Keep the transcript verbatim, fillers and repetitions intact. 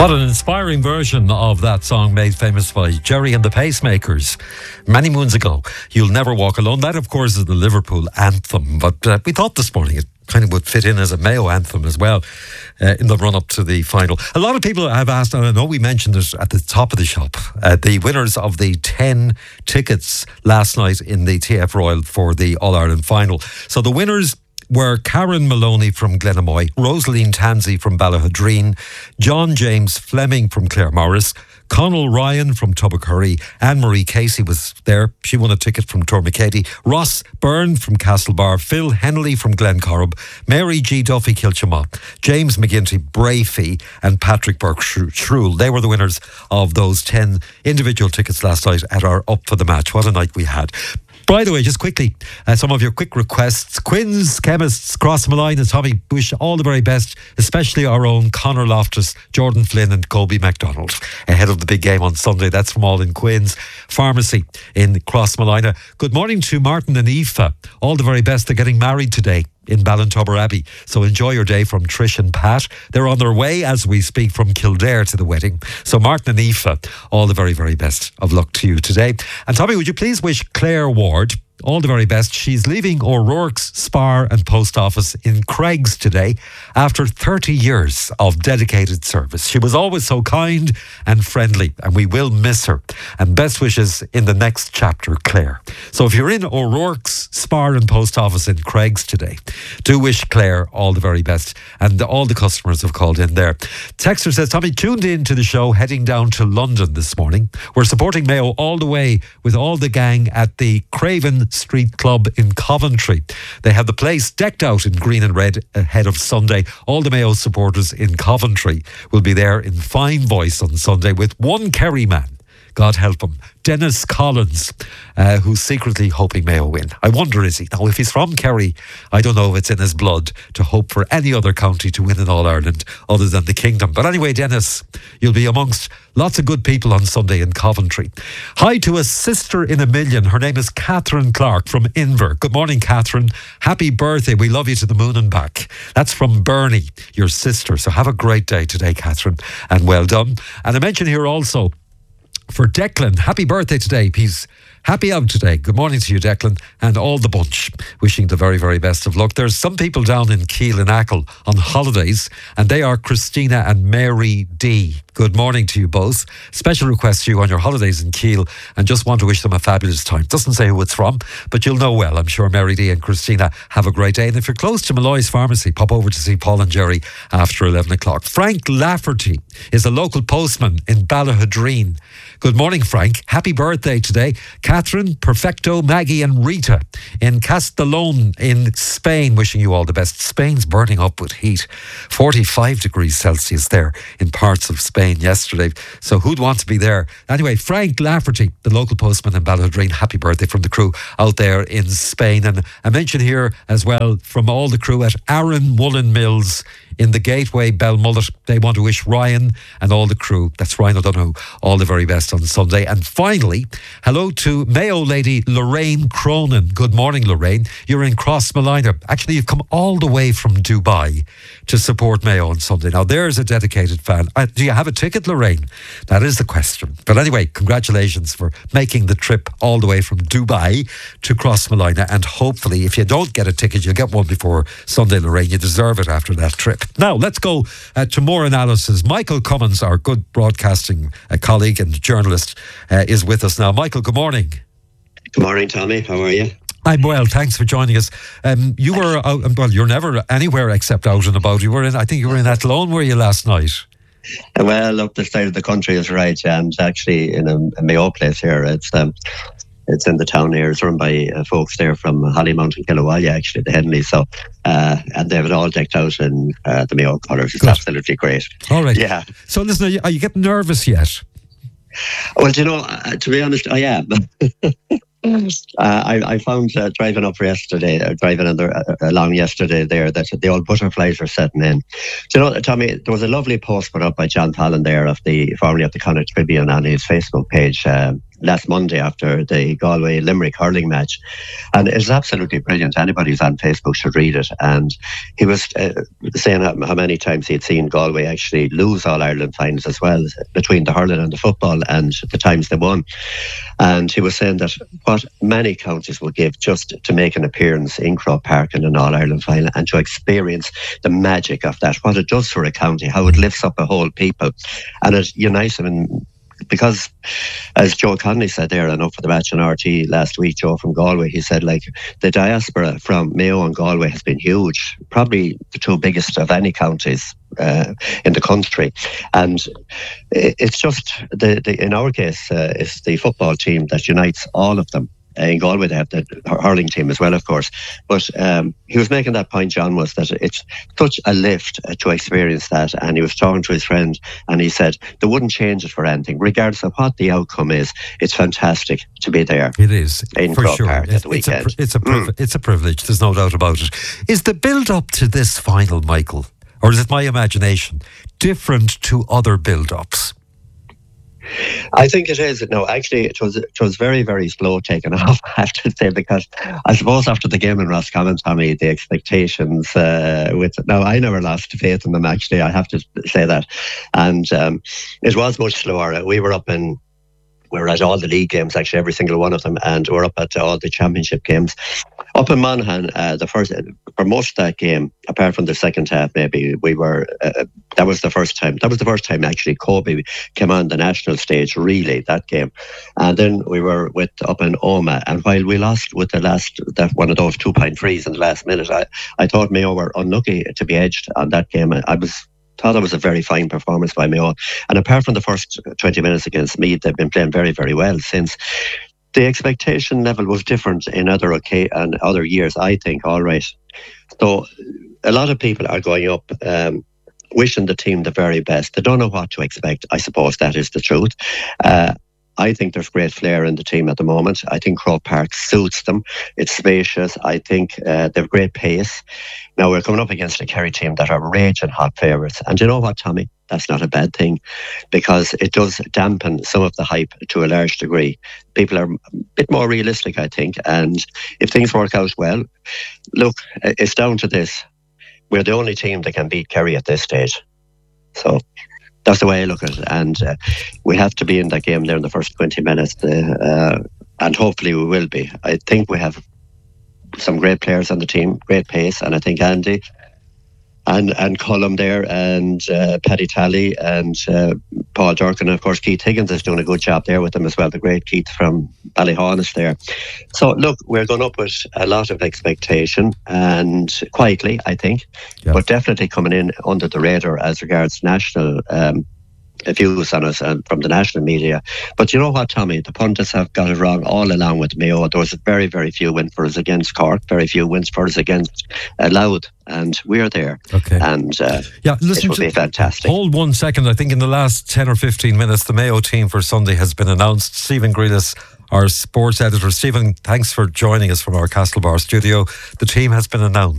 What an inspiring version of that song made famous by Gerry and the Pacemakers many moons ago. You'll Never Walk Alone. That, of course, is the Liverpool anthem. But uh, we thought this morning it kind of would fit in as a Mayo anthem as well uh, in the run-up to the final. A lot of people have asked, and I know we mentioned it at the top of the shop, uh, the winners of the ten tickets last night in the T F Royal for the All-Ireland final. So the winners were Karen Maloney from Glenamoy, Rosaline Tansey from Ballahadreen, John James Fleming from Claremorris, Conal Ryan from Tubbercurry, Anne-Marie Casey was there. She won a ticket from Tormakeady. Ross Byrne from Castlebar, Phil Henley from Glencorrib, Mary G. Duffy Kilchama, James McGinty Brafey and Patrick Burke Shruel. They were the winners of those ten individual tickets last night at our Up for the Match. What a night we had. By the way, just quickly, uh, some of your quick requests. Quinn's Chemists, Crossmalline and Tommy wish all the very best, especially our own Conor Loftus, Jordan Flynn and Colby MacDonald ahead of the big game on Sunday. That's from all in Quinn's Pharmacy in Crossmalline. Good morning to Martin and Aoife. All the very best. They're getting married today in Ballintubber Abbey. So enjoy your day from Trish and Pat. They're on their way as we speak from Kildare to the wedding. So Martin and Aoife, all the very, very best of luck to you today. And Tommy, would you please wish Claire Ward all the very best. She's leaving O'Rourke's Spar and Post Office in Craigs today after thirty years of dedicated service. She was always so kind and friendly, and we will miss her. And best wishes in the next chapter, Claire. So if you're in O'Rourke's Spar and Post Office in Craigs today, do wish Claire all the very best. And all the customers have called in there. Texter says, Tommy, tuned in to the show heading down to London this morning. We're supporting Mayo all the way with all the gang at the Craven Street Club in Coventry. They have the place decked out in green and red ahead of Sunday. All the Mayo supporters in Coventry will be there in fine voice on Sunday with one Kerry man, God help him, Dennis Collins, uh, who's secretly hoping Mayo win. I wonder, is he? Now, if he's from Kerry, I don't know if it's in his blood to hope for any other county to win in All-Ireland other than the Kingdom. But anyway, Dennis, you'll be amongst lots of good people on Sunday in Coventry. Hi to a sister in a million. Her name is Catherine Clark from Inver. Good morning, Catherine. Happy birthday. We love you to the moon and back. That's from Bernie, your sister. So have a great day today, Catherine, and well done. And I mention here also, for Declan, happy birthday today. He's happy out today. Good morning to you, Declan, and all the bunch. Wishing the very, very best of luck. There's some people down in Keele and Achill on holidays, and they are Christina and Mary D. Good morning to you both. Special request to you on your holidays in Keele, and just want to wish them a fabulous time. Doesn't say who it's from, but you'll know well. I'm sure Mary D and Christina have a great day. And if you're close to Malloy's Pharmacy, pop over to see Paul and Jerry after eleven o'clock. Frank Lafferty is a local postman in Ballahadreen. Good morning, Frank. Happy birthday today. Catherine, Perfecto, Maggie and Rita in Castellón in Spain, wishing you all the best. Spain's burning up with heat. forty-five degrees Celsius there in parts of Spain yesterday. So who'd want to be there? Anyway, Frank Lafferty, the local postman in Ballahadreen, happy birthday from the crew out there in Spain. And I mention here as well from all the crew at Aaron Woolen Mills in the Gateway Belmullet. They want to wish Ryan and all the crew, that's Ryan O'Donoghue, all the very best on Sunday. And finally, hello to Mayo lady Lorraine Cronin. Good morning, Lorraine. You're in Crossmalline. Actually, you've come all the way from Dubai to support Mayo on Sunday. Now, there's a dedicated fan. Uh, do you have a ticket, Lorraine? That is the question. But anyway, congratulations for making the trip all the way from Dubai to Crossmalline. And hopefully, if you don't get a ticket, you'll get one before Sunday, Lorraine. You deserve it after that trip. Now, let's go uh, to more analysis. Michael Cummins, our good broadcasting uh, colleague and journalist, uh, is with us now. Michael, good morning. Good morning, Tommy. How are you? I'm well. Thanks for joining us. Um, you were out, well, you're never anywhere except out and about. You were in, I think you were in Athlone, were you, last night? Well, up the side of the country is right. And actually in a, a Mayo place here. It's um, it's in the town here. It's run by uh, folks there from Hollymount and Kilawalla, actually, the Henley. So, uh, and they have it all decked out in uh, the Mayo colours. It's Good. Absolutely great. All right. Yeah. So listen, are you, are you getting nervous yet? Well, do you know, uh, to be honest, I am. Uh, I, I found uh, driving up yesterday, uh, driving under, uh, along yesterday there, that the old butterflies are setting in. Do you know, Tommy, there was a lovely post put up by John Fallon there, of the formerly of the Connacht Tribune, on his Facebook page, uh, last Monday after the Galway Limerick hurling match, and it's absolutely brilliant. Anybody who's on Facebook should read it. And he was uh, saying how, how many times he'd seen Galway actually lose All Ireland finals as well, between the hurling and the football, and the times they won. And he was saying that what many counties will give just to make an appearance in Croke Park in an All Ireland final and to experience the magic of that, what it does for a county, how it lifts up a whole people, and it unites them. In, because, as Joe Connolly said there, I know for the match on R T last week, Joe from Galway, he said, like, the diaspora from Mayo and Galway has been huge, probably the two biggest of any counties uh, in the country. And it's just, the, the in our case, uh, it's the football team that unites all of them. In Galway they have the hurling team as well, of course. But um, he was making that point, John, was that it's such a lift uh, to experience that. And he was talking to his friend and he said they wouldn't change it for anything. Regardless of what the outcome is, it's fantastic to be there. It is, in for Croke sure. Park It's, at the it's, a, weekend. it's, a priv- Mm. it's a privilege, there's no doubt about it. Is the build-up to this final, Michael, or is it my imagination, different to other build-ups? I think it is. No, actually, it was it was very, very slow taking off, I have to say, because I suppose after the game in Roscommon, Tommy, the expectations uh, with now I never lost faith in them. Actually, I have to say that, and um, it was much slower. We were up in. We were at all the league games, actually, every single one of them, and we're up at all the championship games. Up in Monaghan, uh, the first for most of that game, apart from the second half, maybe we were. Uh, that was the first time. That was the first time actually Kobe came on the national stage. Really, that game, and then we were with up in Omagh. And while we lost with the last that one of those two point threes in the last minute, I I thought Mayo were unlucky to be edged on that game. I, I was. thought it was a very fine performance by Mayo. And apart from the first twenty minutes against Meath, they've been playing very, very well since. The expectation level was different in other okay and other years, I think, all right. So a lot of people are going up um, wishing the team the very best. They don't know what to expect. I suppose that is the truth. Uh, I think there's great flair in the team at the moment. I think Croke Park suits them. It's spacious. I think uh, they have great pace. Now we're coming up against a Kerry team that are raging hot favourites. And you know what, Tommy? That's not a bad thing, because it does dampen some of the hype to a large degree. People are a bit more realistic, I think. And if things work out well, look, it's down to this. We're the only team that can beat Kerry at this stage. So that's the way I look at it. And uh, we have to be in that game there in the first twenty minutes. Uh, uh, and hopefully we will be. I think we have some great players on the team, great pace. And I think Andy and and Cullum there, and uh, Paddy Talley and uh, Paul Durkin, and of course Keith Higgins is doing a good job there with them as well, the great Keith from Ballyhaunis there. So look, we're going up with a lot of expectation, and quietly, I think, yeah. But definitely coming in under the radar as regards national um, views on us and from the national media. But you know what, Tommy, the pundits have got it wrong all along with Mayo. There was very, very few wins for us against Cork, very few wins for us against uh, Louth, and we're there. Okay. And uh, yeah, listen, it will be fantastic. Hold one second. I think in the last ten or fifteen minutes, the Mayo team for Sunday has been announced. Stephen Grealis, our sports editor. Stephen, thanks for joining us from our Castlebar studio. The team has been announced.